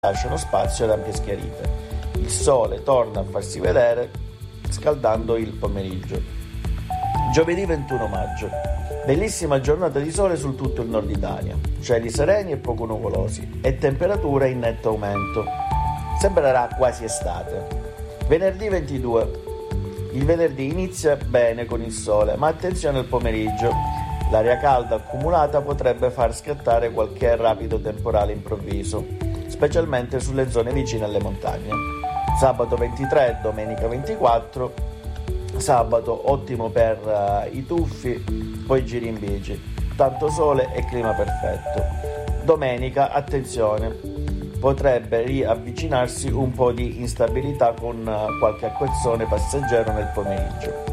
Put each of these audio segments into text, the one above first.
lasciano spazio ad ampie schiarite. Il sole torna a farsi vedere scaldando il pomeriggio. Giovedì 21 maggio. Bellissima giornata di sole su tutto il nord Italia. Cieli sereni e poco nuvolosi e temperature in netto aumento. Sembrerà quasi estate. Venerdì 22. Il venerdì inizia bene con il sole, ma attenzione al pomeriggio. L'aria calda accumulata potrebbe far scattare qualche rapido temporale improvviso, specialmente sulle zone vicine alle montagne. Sabato 23 e domenica 24. Sabato ottimo per i tuffi, poi giri in bici. Tanto sole e clima perfetto. Domenica, attenzione, potrebbe riavvicinarsi un po' di instabilità con qualche acquazzone passeggero nel pomeriggio.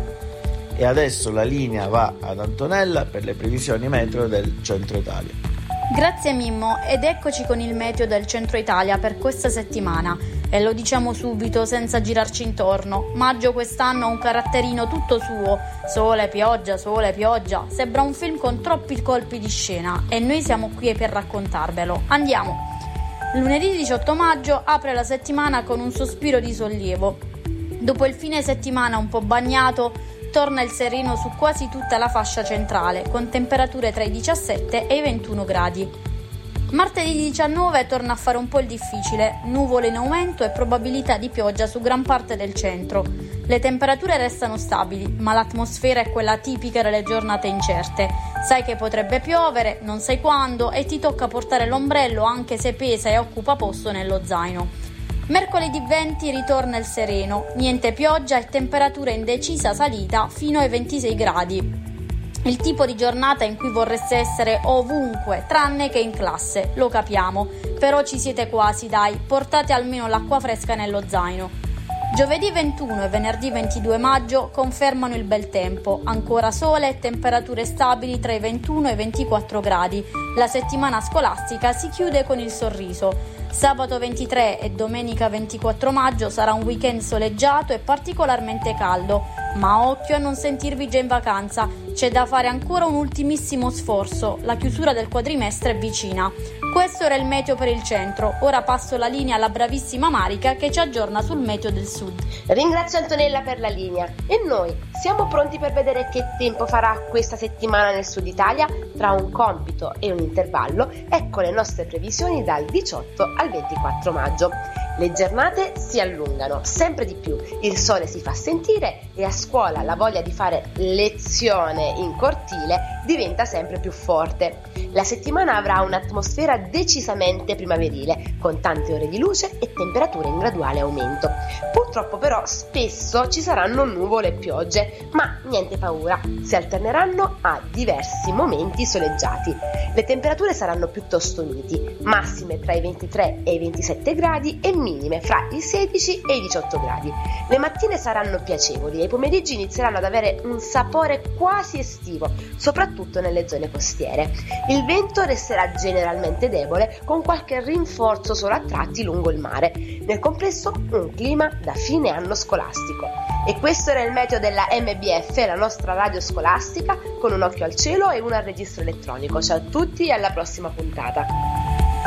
E adesso la linea va ad Antonella per le previsioni meteo del centro Italia. Grazie Mimmo, ed eccoci con il meteo del centro Italia per questa settimana. E lo diciamo subito senza girarci intorno: maggio quest'anno ha un caratterino tutto suo. Sole, pioggia, sembra un film con troppi colpi di scena e noi siamo qui per raccontarvelo. Andiamo! Lunedì 18 maggio apre la settimana con un sospiro di sollievo. Dopo il fine settimana un po' bagnato, torna il sereno su quasi tutta la fascia centrale, con temperature tra i 17 e i 21 gradi. Martedì 19 torna a fare un po' il difficile, nuvole in aumento e probabilità di pioggia su gran parte del centro. Le temperature restano stabili, ma l'atmosfera è quella tipica delle giornate incerte. Sai che potrebbe piovere, non sai quando, e ti tocca portare l'ombrello anche se pesa e occupa posto nello zaino. Mercoledì 20 ritorna il sereno, niente pioggia e temperatura in decisa salita fino ai 26 gradi. Il tipo di giornata in cui vorreste essere ovunque, tranne che in classe, lo capiamo, però ci siete quasi, dai, portate almeno l'acqua fresca nello zaino. Giovedì 21 e venerdì 22 maggio confermano il bel tempo, ancora sole e temperature stabili tra i 21 e i 24 gradi. La settimana scolastica si chiude con il sorriso. Sabato 23 e domenica 24 maggio sarà un weekend soleggiato e particolarmente caldo, ma occhio a non sentirvi già in vacanza, c'è da fare ancora un ultimissimo sforzo, la chiusura del quadrimestre è vicina. Questo era il meteo per il centro, ora passo la linea alla bravissima Marica che ci aggiorna sul meteo del sud. Ringrazio Antonella per la linea e noi siamo pronti per vedere che tempo farà questa settimana nel sud Italia. Tra un compito e un intervallo, ecco le nostre previsioni dal 18 al 24 maggio. Le giornate si allungano sempre di più, il sole si fa sentire e a scuola la voglia di fare lezione in cortile diventa sempre più forte. La settimana avrà un'atmosfera decisamente primaverile, con tante ore di luce e temperature in graduale aumento. Purtroppo però spesso ci saranno nuvole e piogge, ma niente paura, si alterneranno a diversi momenti soleggiati. Le temperature saranno piuttosto miti, massime tra i 23 e i 27 gradi e minime fra i 16 e i 18 gradi. Le mattine saranno piacevoli e i pomeriggi inizieranno ad avere un sapore quasi estivo, soprattutto nelle zone costiere. Il vento resterà generalmente debole, con qualche rinforzo solo a tratti lungo il mare. Nel complesso un clima da fine anno scolastico. E questo era il meteo della MBF, la nostra radio scolastica, con un occhio al cielo e uno al registro elettronico. Ciao a tutti e alla prossima puntata.